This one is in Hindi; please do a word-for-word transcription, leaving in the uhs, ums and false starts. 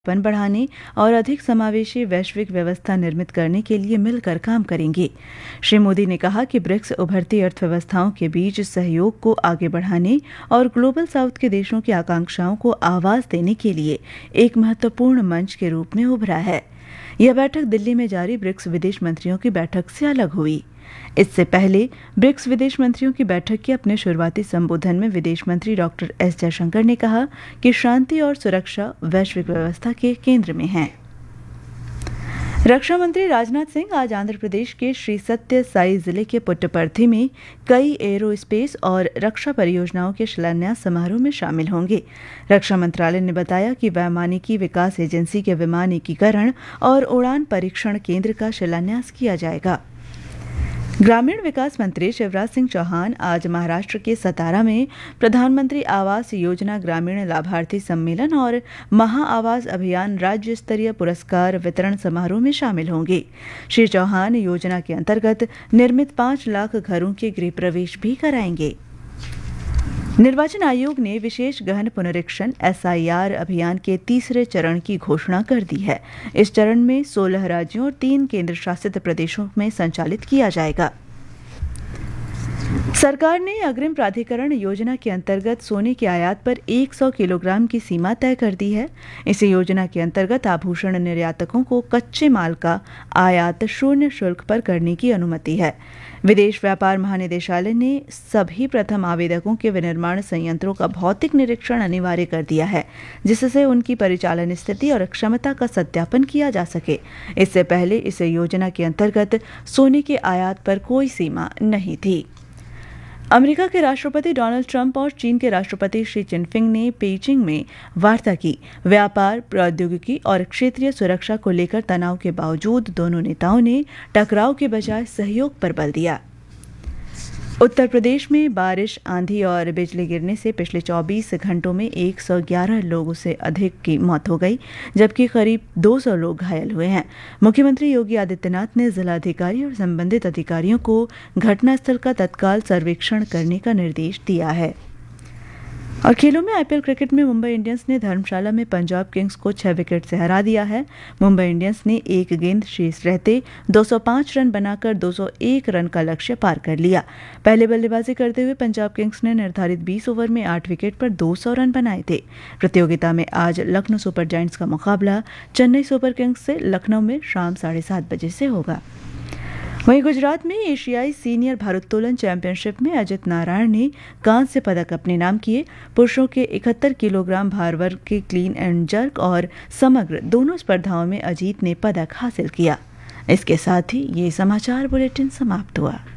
पन बढ़ाने और अधिक समावेशी वैश्विक व्यवस्था निर्मित करने के लिए मिलकर काम करेंगे। श्री मोदी ने कहा कि ब्रिक्स उभरती अर्थव्यवस्थाओं के बीच सहयोग को आगे बढ़ाने और ग्लोबल साउथ के देशों की आकांक्षाओं को आवाज देने के लिए एक महत्वपूर्ण मंच के रूप में उभरा है। यह बैठक दिल्ली में जारी ब्रिक्स विदेश मंत्रियों की बैठक से अलग हुई। इससे पहले ब्रिक्स विदेश मंत्रियों की बैठक के अपने शुरुआती संबोधन में विदेश मंत्री डॉक्टर एस जयशंकर ने कहा कि शांति और सुरक्षा वैश्विक व्यवस्था के केंद्र में है। रक्षा मंत्री राजनाथ सिंह आज आंध्र प्रदेश के श्री सत्य साई जिले के पुट्टपर्थी में कई एरोस्पेस और रक्षा परियोजनाओं के शिलान्यास समारोह में शामिल होंगे। रक्षा मंत्रालय ने बताया कि वैमानिकी विकास एजेंसी के विमान एकीकरण और उड़ान परीक्षण केंद्र का शिलान्यास किया जाएगा। ग्रामीण विकास मंत्री शिवराज सिंह चौहान आज महाराष्ट्र के सतारा में प्रधानमंत्री आवास योजना ग्रामीण लाभार्थी सम्मेलन और महा आवास अभियान राज्य स्तरीय पुरस्कार वितरण समारोह में शामिल होंगे। श्री चौहान योजना के अंतर्गत निर्मित पांच लाख घरों के गृह प्रवेश भी कराएंगे। निर्वाचन आयोग ने विशेष गहन पुनरीक्षण एस आई आर अभियान के तीसरे चरण की घोषणा कर दी है। इस चरण में सोलह राज्यों और तीन केंद्र शासित प्रदेशों में संचालित किया जाएगा। सरकार ने अग्रिम प्राधिकरण योजना के अंतर्गत सोने के आयात पर सौ किलोग्राम की सीमा तय कर दी है। इस योजना के अंतर्गत आभूषण निर्यातकों को कच्चे माल का आयात शून्य शुल्क पर करने की अनुमति है। विदेश व्यापार महानिदेशालय ने सभी प्रथम आवेदकों के विनिर्माण संयंत्रों का भौतिक निरीक्षण अनिवार्य कर दिया है, जिससे उनकी परिचालन स्थिति और क्षमता का सत्यापन किया जा सके। इससे पहले इस योजना के अंतर्गत सोने के आयात पर कोई सीमा नहीं थी। अमेरिका के राष्ट्रपति डोनाल्ड ट्रंप और चीन के राष्ट्रपति शी जिनपिंग ने पेइचिंग में वार्ता की। व्यापार, प्रौद्योगिकी और क्षेत्रीय सुरक्षा को लेकर तनाव के बावजूद दोनों नेताओं ने टकराव के बजाय सहयोग पर बल दिया। उत्तर प्रदेश में बारिश, आंधी और बिजली गिरने से पिछले चौबीस घंटों में एक सौ ग्यारह लोगों से अधिक की मौत हो गई, जबकि करीब दो सौ लोग घायल हुए हैं। मुख्यमंत्री योगी आदित्यनाथ ने जिलाधिकारी और संबंधित अधिकारियों को घटनास्थल का तत्काल सर्वेक्षण करने का निर्देश दिया है। और खेलों में आई पी एल क्रिकेट में मुंबई इंडियंस ने धर्मशाला में पंजाब किंग्स को छह विकेट से हरा दिया है। मुंबई इंडियंस ने एक गेंद शेष रहते दो सौ पाँच रन बनाकर दो सौ एक रन का लक्ष्य पार कर लिया। पहले बल्लेबाजी करते हुए पंजाब किंग्स ने निर्धारित बीस ओवर में आठ विकेट पर दो सौ रन बनाए थे। प्रतियोगिता में आज लखनऊ सुपर जायंट्स का मुकाबला चेन्नई सुपर किंग्स से लखनऊ में शाम साढ़े सात बजे से होगा। वहीं गुजरात में एशियाई सीनियर भारोत्तोलन चैंपियनशिप में अजित नारायण ने कांस्य पदक अपने नाम किए। पुरुषों के इकहत्तर किलोग्राम भार वर्ग के क्लीन एंड जर्क और समग्र दोनों स्पर्धाओं में अजीत ने पदक हासिल किया। इसके साथ ही ये समाचार बुलेटिन समाप्त हुआ।